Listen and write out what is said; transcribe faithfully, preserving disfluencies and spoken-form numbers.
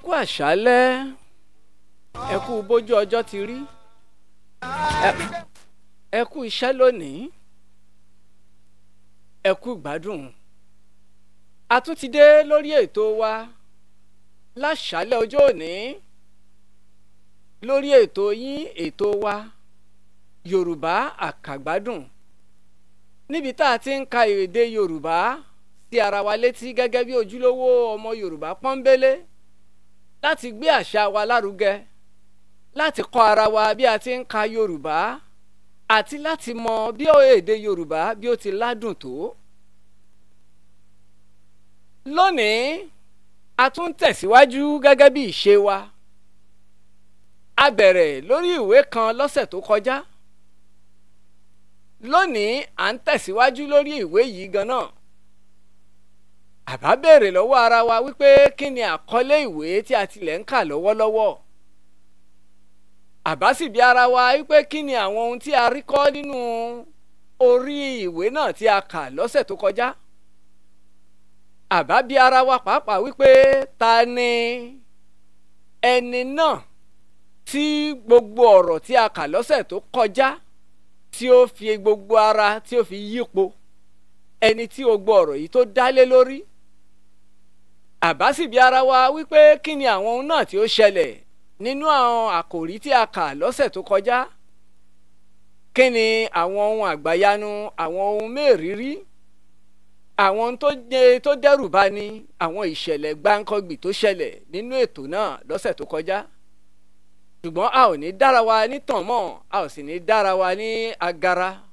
kú àṣálẹ́, ẹ kú bójú ọjọ́ ti rí, ẹ kú iṣẹ́ lónìí, ẹ kú ìgbádùn. A tún ti dé lórí ètò wa láṣálẹ́ ọjọ́ òní, lórí ètò yín ètò wa Yorùbá àkàgbádùn, níbi tá a ti ń ka èdè Yorùbá sí ara wa létí gẹ́gẹ́ bí ojúlówó ọmọ Yorùbá pọ́nbélé, láti gbé àṣà wa lárugẹ, láti kọ́ ara wa bí a ti ń ka Yorùbá àti láti mọ bí èdè Yorùbá bí ó ti ládùn tó. Lónìí a tún tẹ̀síwájú gẹ́gẹ́ bí ìṣe wa. A bẹ̀rẹ̀ lórí ìwé kan lọ́sẹ̀ tó kọjá. Lónìí à ń tẹ̀síwájú lórí ìwé yìí gan-an. Àbá béèrè lọ́wọ́ ara wa wípé kí ni àkọlé ìwé tí a tilẹ̀ ń kà lọ́wọ́lọ́wọ́. Àbá sì bi ara wa wípé kí ni àwọn ohun tí a rí kọ́ nínú orí ìwé náà tí a kà lọ́sẹ̀ tó kọjá. Àbá bi ara wa pàápàá wípé ta ni ẹni náà tí gbogbo ọ̀rọ̀ tí a kà lọ́sẹ̀ tó kọjá tí ó fi gbogbo ara tí ó fi yípo, ẹni tí gbogbo ọ̀rọ̀ yìí tó dálé lórí. Àbá sì bi ara wa wípé kí ni àwọn ohun náà tí ó ṣẹlẹ̀ nínú àwọn àkòrí tí a kà lọ́sẹ̀ tó kọjá. Kí ni àwọn ohun àgbàyanu, àwọn ohun mẹ́rìírí, àwọn ohun tó jẹ́ tó dẹ́rù bá ní, àwọn ìṣẹ̀lẹ̀ gbáǹkọ́gbì tó ṣẹlẹ̀ nínú ètò náà lọ́sẹ̀ tó kọjá. Ṣùgbọ́n a ò ní dára wa ní tàn mọ́, a ò sì ní dára wa ní agara.